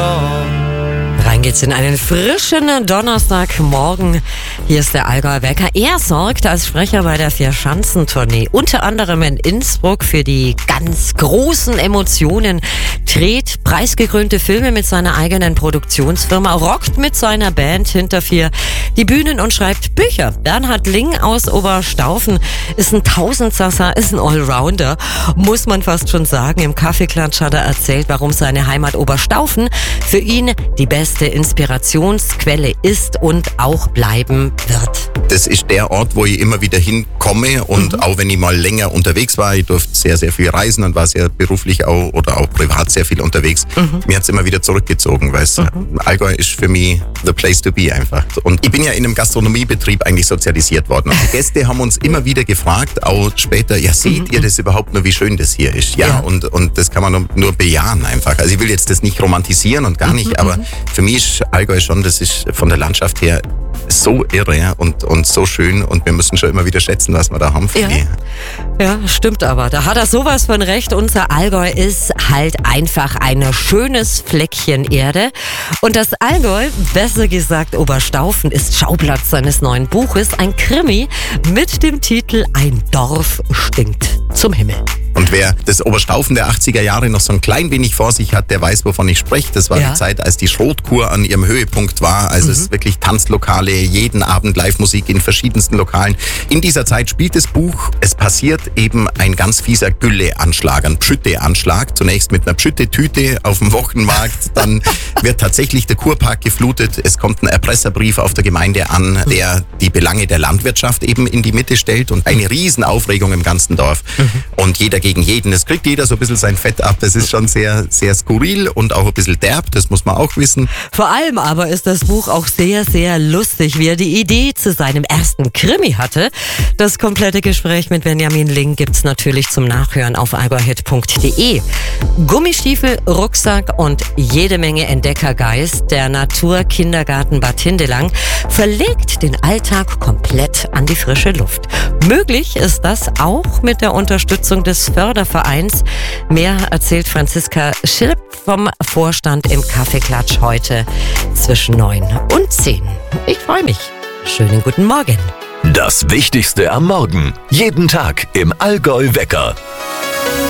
Rein geht's in einen frischen Donnerstagmorgen. Hier ist der Allgäuer Wecker. Er sorgt als Sprecher bei der Vierschanzentournee, unter anderem in Innsbruck, für die ganz großen Emotionen, dreht preisgekrönte Filme mit seiner eigenen Produktionsfirma, rockt mit seiner Band hinter vier die Bühnen und schreibt Bücher. Bernhard Ling aus Oberstaufen ist ein Tausendsasser, ist ein Allrounder, muss man fast schon sagen. Im Kaffeeklatsch hat er erzählt, warum seine Heimat Oberstaufen für ihn die beste Inspirationsquelle ist und auch bleiben wird. Das ist der Ort, wo ich immer wieder hinkomme und auch wenn ich mal länger unterwegs war, ich durfte sehr, sehr viel reisen und war sehr beruflich auch oder auch privat sehr viel unterwegs. Mir hat es immer wieder zurückgezogen, weil Allgäu ist für mich the place to be einfach. Und ich bin ja in einem Gastronomiebetrieb eigentlich sozialisiert worden. Und die Gäste haben uns immer wieder gefragt, auch später, ja, seht ihr das überhaupt nur, wie schön das hier ist? Ja. Und das kann man nur bejahen einfach. Also ich will jetzt das nicht romantisieren und gar nicht, aber für mich ist Allgäu schon, das ist von der Landschaft her so irre und so schön und wir müssen schon immer wieder schätzen, was wir da haben. Ja, stimmt aber. Da hat er sowas von recht. Unser Allgäu ist halt einfach ein schönes Fleckchen Erde. Und das Allgäu, besser gesagt Oberstaufen, ist Schauplatz seines neuen Buches. Ein Krimi mit dem Titel Ein Dorf stinkt zum Himmel. Und wer das Oberstaufen der 80er Jahre noch so ein klein wenig vor sich hat, der weiß, wovon ich spreche. Das war die Zeit, als die Schrotkur an ihrem Höhepunkt war. Also es ist wirklich Tanzlokale, jeden Abend Live-Musik in verschiedensten Lokalen. In dieser Zeit spielt das Buch. Es passiert eben ein ganz fieser Gülleanschlag, ein Pschütte-Anschlag. Zunächst mit einer Pschütte-Tüte auf dem Wochenmarkt. Dann wird tatsächlich der Kurpark geflutet. Es kommt ein Erpresserbrief auf der Gemeinde an, der die Belange der Landwirtschaft eben in die Mitte stellt. Und eine Riesenaufregung im ganzen Dorf. Und jeder gegen jeden. Es kriegt jeder so ein bisschen sein Fett ab. Das ist schon sehr, sehr skurril und auch ein bisschen derb. Das muss man auch wissen. Vor allem aber ist das Buch auch sehr, sehr lustig, wie er die Idee zu seinem ersten Krimi hatte. Das komplette Gespräch mit Benjamin Ling gibt's natürlich zum Nachhören auf allgäuhit.de. Gummistiefel, Rucksack und jede Menge Entdeckergeist. Der Naturkindergarten Bad Hindelang verlegt den Alltag komplett an die frische Luft. Möglich ist das auch mit der Unterstützung des Fördervereins. Mehr erzählt Franziska Schilp vom Vorstand im Kaffeeklatsch heute zwischen 9 und 10. Ich freue mich. Schönen guten Morgen. Das Wichtigste am Morgen. Jeden Tag im Allgäu Wecker.